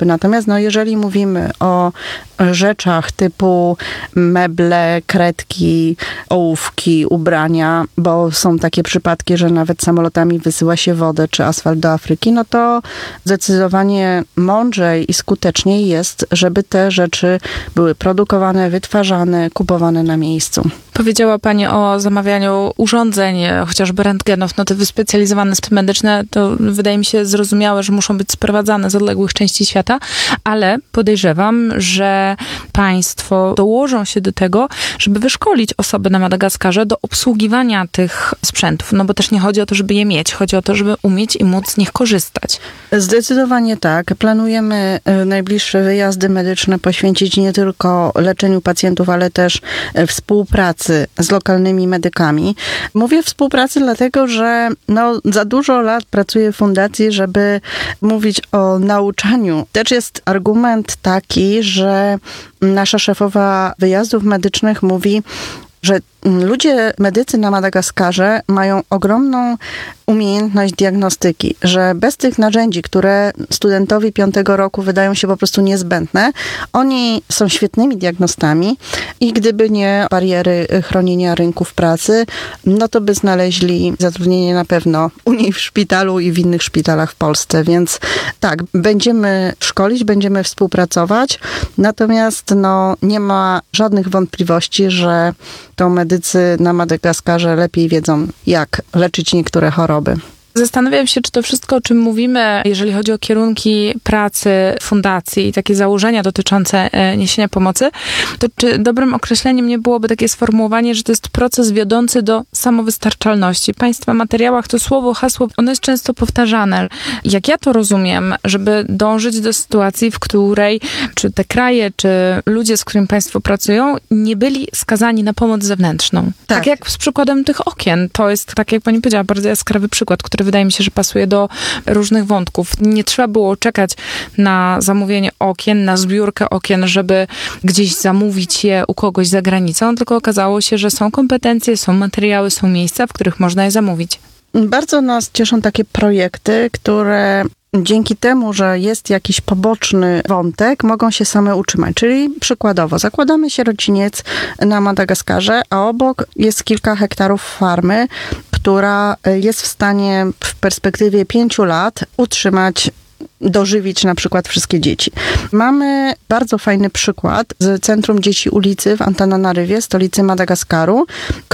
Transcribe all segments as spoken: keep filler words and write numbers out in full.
Europy. Natomiast no, jeżeli mówimy o rzeczach typu meble, kredki, ołówki, ubrania, bo są takie przypadki, że nawet samolotami wysyła się wodę czy asfalt do Afryki, no to zdecydowanie mądrzej i skuteczniej jest, żeby te rzeczy były produkowane, wytwarzane, kupowane na miejscu. Powiedziała Pani o zamawianiu urządzeń, chociażby rentgenów, no te wyspecjalizowane systemy medyczne, to wydaje mi się zrozumiałe, że muszą być sprowadzane z odległych części świata, ale podejrzewam, że państwo dołożą się do tego, żeby wyszkolić osoby na Madagaskarze do obsługiwania tych sprzętów, no bo też nie chodzi o to, żeby je mieć, chodzi o to, żeby umieć i móc z nich korzystać. Zdecydowanie tak. Planujemy najbliższe wyjazdy medyczne poświęcić nie tylko leczeniu pacjentów, ale też współpracy z lokalnymi medykami. Mówię współpracy dlatego, że no, za dużo lat pracuję w fundacji, żeby mówić o nauczaniu. Też jest argument taki, że nasza szefowa wyjazdów medycznych mówi, że ludzie, medycy na Madagaskarze mają ogromną umiejętność diagnostyki, że bez tych narzędzi, które studentowi piątego roku wydają się po prostu niezbędne, oni są świetnymi diagnostami i gdyby nie bariery chronienia rynków pracy, no to by znaleźli zatrudnienie na pewno u niej w szpitalu i w innych szpitalach w Polsce. Więc tak, będziemy szkolić, będziemy współpracować, natomiast no, nie ma żadnych wątpliwości, że to medycy na Madagaskarze lepiej wiedzą, jak leczyć niektóre choroby. Zastanawiam się, czy to wszystko, o czym mówimy, jeżeli chodzi o kierunki pracy fundacji i takie założenia dotyczące niesienia pomocy, to czy dobrym określeniem nie byłoby takie sformułowanie, że to jest proces wiodący do samowystarczalności? W Państwa materiałach to słowo, hasło, ono jest często powtarzane. Jak ja to rozumiem, żeby dążyć do sytuacji, w której czy te kraje, czy ludzie, z którymi Państwo pracują, nie byli skazani na pomoc zewnętrzną. Tak, tak jak z przykładem tych okien. To jest, tak jak Pani powiedziała, bardzo jaskrawy przykład, który wydaje mi się, że pasuje do różnych wątków. Nie trzeba było czekać na zamówienie okien, na zbiórkę okien, żeby gdzieś zamówić je u kogoś za granicą, tylko okazało się, że są kompetencje, są materiały, są miejsca, w których można je zamówić. Bardzo nas cieszą takie projekty, które dzięki temu, że jest jakiś poboczny wątek, mogą się same utrzymać. Czyli przykładowo, zakładamy sierociniec na Madagaskarze, a obok jest kilka hektarów farmy, która jest w stanie w perspektywie pięciu lat utrzymać, dożywić na przykład wszystkie dzieci. Mamy bardzo fajny przykład z Centrum Dzieci Ulicy w Antananarywie, stolicy Madagaskaru,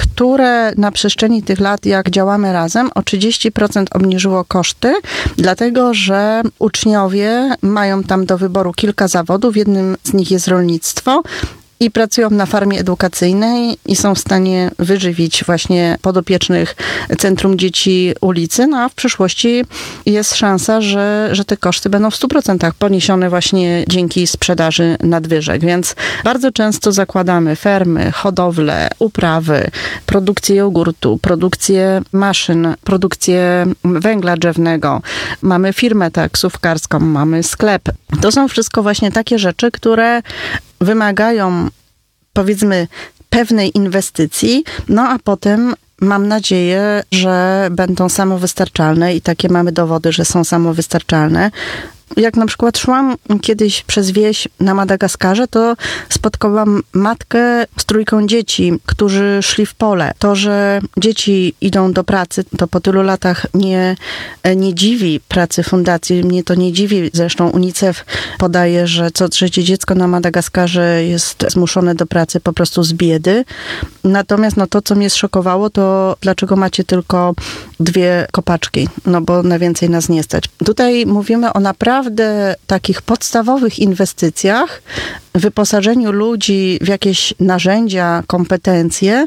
które na przestrzeni tych lat, jak działamy razem, o trzydzieści procent obniżyło koszty, dlatego że uczniowie mają tam do wyboru kilka zawodów, jednym z nich jest rolnictwo, i pracują na farmie edukacyjnej i są w stanie wyżywić właśnie podopiecznych Centrum Dzieci Ulicy, no a w przyszłości jest szansa, że, że te koszty będą w stu procentach poniesione właśnie dzięki sprzedaży nadwyżek, więc bardzo często zakładamy fermy, hodowle, uprawy, produkcję jogurtu, produkcję maszyn, produkcję węgla drzewnego, mamy firmę taksówkarską, mamy sklep. To są wszystko właśnie takie rzeczy, które wymagają, powiedzmy, pewnej inwestycji, no a potem mam nadzieję, że będą samowystarczalne i takie mamy dowody, że są samowystarczalne. Jak na przykład szłam kiedyś przez wieś na Madagaskarze, to spotkałam matkę z trójką dzieci, którzy szli w pole. To, że dzieci idą do pracy, to po tylu latach nie, nie dziwi pracy fundacji. Mnie to nie dziwi. Zresztą UNICEF podaje, że co trzecie dziecko na Madagaskarze jest zmuszone do pracy po prostu z biedy. Natomiast no, to, co mnie zszokowało, to dlaczego macie tylko dwie kopaczki? No bo na więcej nas nie stać. Tutaj mówimy o naprawdę takich podstawowych inwestycjach, wyposażeniu ludzi w jakieś narzędzia, kompetencje.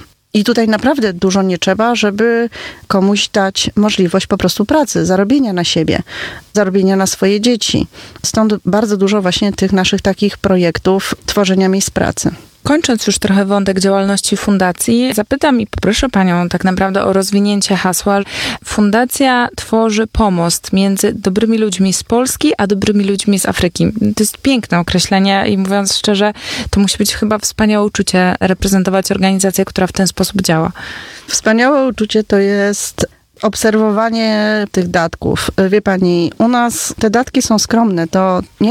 I tutaj naprawdę dużo nie trzeba, żeby komuś dać możliwość po prostu pracy, zarobienia na siebie, zarobienia na swoje dzieci. Stąd bardzo dużo właśnie tych naszych takich projektów tworzenia miejsc pracy. Kończąc już trochę wątek działalności fundacji, zapytam i poproszę Panią tak naprawdę o rozwinięcie hasła. Fundacja tworzy pomost między dobrymi ludźmi z Polski, a dobrymi ludźmi z Afryki. To jest piękne określenie i mówiąc szczerze, to musi być chyba wspaniałe uczucie reprezentować organizację, która w ten sposób działa. Wspaniałe uczucie to jest obserwowanie tych datków. Wie Pani, u nas te datki są skromne. To nie